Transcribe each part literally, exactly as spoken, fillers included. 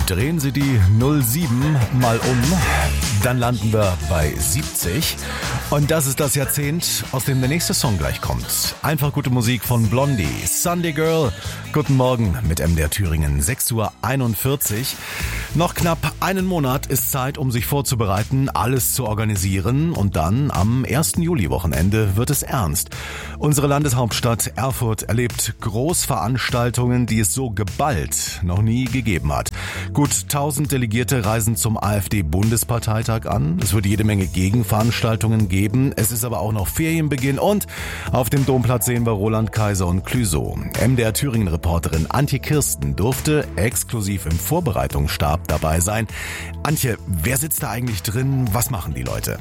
Drehen Sie die null sieben mal um, dann landen wir bei siebzig. Und das ist das Jahrzehnt, aus dem der nächste Song gleich kommt. Einfach gute Musik von Blondie, Sunday Girl. Guten Morgen mit M D R Thüringen, sechs Uhr einundvierzig. Noch knapp einen Monat ist Zeit, um sich vorzubereiten, alles zu organisieren. Und dann am ersten Juli-Wochenende wird es ernst. Unsere Landeshauptstadt Erfurt erlebt Großveranstaltungen, die es so geballt noch nie gegeben hat. Gut tausend Delegierte reisen zum AfD-Bundesparteitag an. Es wird jede Menge Gegenveranstaltungen geben. Es ist aber auch noch Ferienbeginn und auf dem Domplatz sehen wir Roland Kaiser und Clouseau. M D R Thüringen-Reporterin Antje Kirsten durfte exklusiv im Vorbereitungsstab dabei sein. Antje, wer sitzt da eigentlich drin? Was machen die Leute?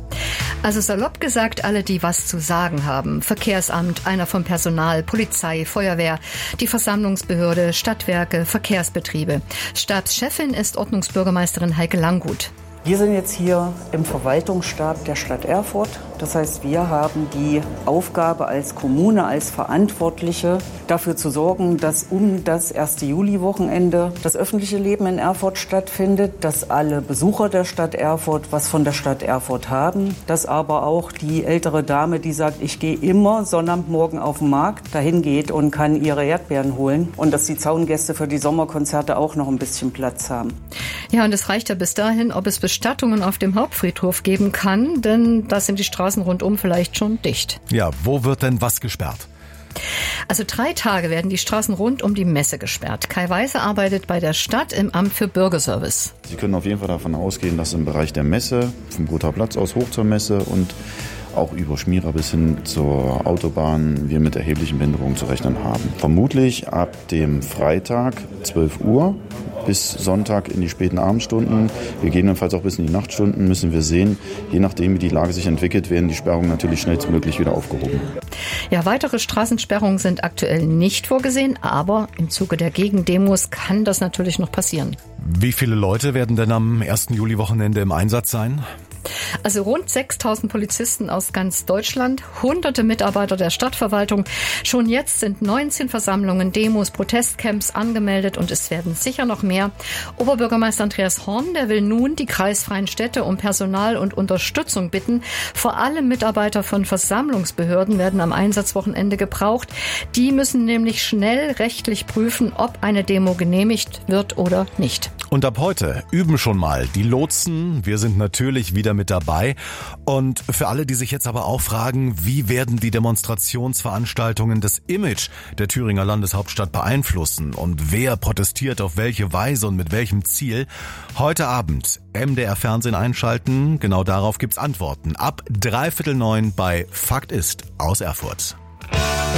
Also salopp gesagt, alle, die was zu sagen haben. Verkehrsamt, einer vom Personal, Polizei, Feuerwehr, die Versammlungsbehörde, Stadtwerke, Verkehrsbetriebe. Stabschefin ist Ordnungsbürgermeisterin Heike Langgut. Wir sind jetzt hier im Verwaltungsstab der Stadt Erfurt. Das heißt, wir haben die Aufgabe als Kommune, als Verantwortliche dafür zu sorgen, dass um das erste Juli-Wochenende das öffentliche Leben in Erfurt stattfindet, dass alle Besucher der Stadt Erfurt was von der Stadt Erfurt haben, dass aber auch die ältere Dame, die sagt, ich gehe immer Sonnabendmorgen auf den Markt, dahin geht und kann ihre Erdbeeren holen und dass die Zaungäste für die Sommerkonzerte auch noch ein bisschen Platz haben. Ja, und es reicht ja bis dahin, ob es Bestattungen auf dem Hauptfriedhof geben kann, denn da sind die Straßen rundum vielleicht schon dicht. Ja, wo wird denn was gesperrt? Also drei Tage werden die Straßen rund um die Messe gesperrt. Kai Weise arbeitet bei der Stadt im Amt für Bürgerservice. Sie können auf jeden Fall davon ausgehen, dass im Bereich der Messe, vom Gotha Platz aus hoch zur Messe und auch über Schmierer bis hin zur Autobahn wir mit erheblichen Behinderungen zu rechnen haben. Vermutlich ab dem Freitag zwölf Uhr bis Sonntag in die späten Abendstunden, gegebenenfalls auch bis in die Nachtstunden, müssen wir sehen, je nachdem wie die Lage sich entwickelt, werden die Sperrungen natürlich schnellstmöglich wieder aufgehoben. Ja, weitere Straßensperrungen sind aktuell nicht vorgesehen, aber im Zuge der Gegendemos kann das natürlich noch passieren. Wie viele Leute werden denn am ersten Juli-Wochenende im Einsatz sein? Also rund sechstausend Polizisten aus ganz Deutschland, hunderte Mitarbeiter der Stadtverwaltung. Schon jetzt sind neunzehn Versammlungen, Demos, Protestcamps angemeldet und es werden sicher noch mehr. Oberbürgermeister Andreas Horn, der will nun die kreisfreien Städte um Personal und Unterstützung bitten. Vor allem Mitarbeiter von Versammlungsbehörden werden am Einsatzwochenende gebraucht. Die müssen nämlich schnell rechtlich prüfen, ob eine Demo genehmigt wird oder nicht. Und ab heute üben schon mal die Lotsen. Wir sind natürlich wieder mit dabei. Und für alle, die sich jetzt aber auch fragen, wie werden die Demonstrationsveranstaltungen das Image der Thüringer Landeshauptstadt beeinflussen und wer protestiert auf welche Weise und mit welchem Ziel? Heute Abend M D R Fernsehen einschalten. Genau darauf gibt's Antworten. Ab dreiviertel neun bei Fakt ist aus Erfurt.